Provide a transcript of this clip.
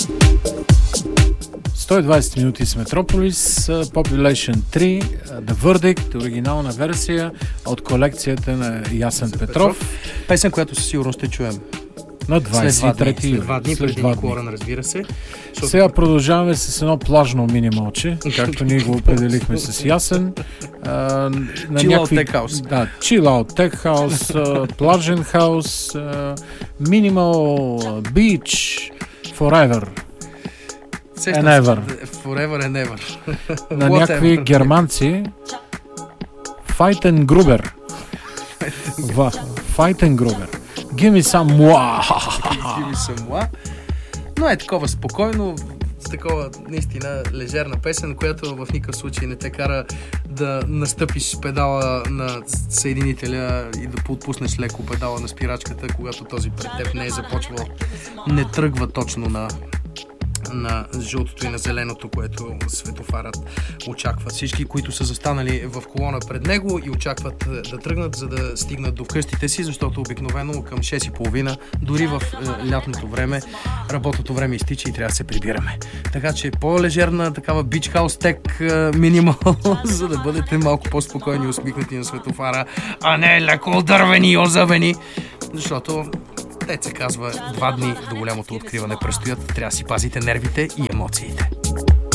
120 минути с Метрополис, Population 3, The Verdict, оригинална версия от колекцията на Ясен Петров. Песен, която със сигурност ще чуем на 23 юли. След 2 дни, преди Никоран, разбира се. Сега продължаваме с едно плажно минималче, както ние го определихме с Ясен. Chill Out Tech House. Да, Chill Out Tech House, плажен хаус, Minimal Beach, Forever. And ever. Forever and ever. На някакви германци. Файтенгрубер. Файтенгрубер. Give me some moi. Give me some moi. Но е такова спокойно, такова наистина лежерна песен, която в никакъв случай не те кара да настъпиш педала на съединителя и да поотпуснеш леко педала на спирачката, когато този пред теб не е започвал, не тръгва точно на жълтото и на зеленото, което светофарът очаква. Всички, които са застанали в колона пред него и очакват да тръгнат, за да стигнат до вкъщите си, защото обикновено към 6:30, дори в лятното време, работното време изтича и трябва да се прибираме. Така че по-лежерна такава Beach House Tech минимал, за да бъдете малко по-спокойни, усмихнати на светофара, а не леко отдървени и озъбени, защото те се казва 2 дни до голямото откриване предстоят. Трябва да си пазите нервите и емоциите.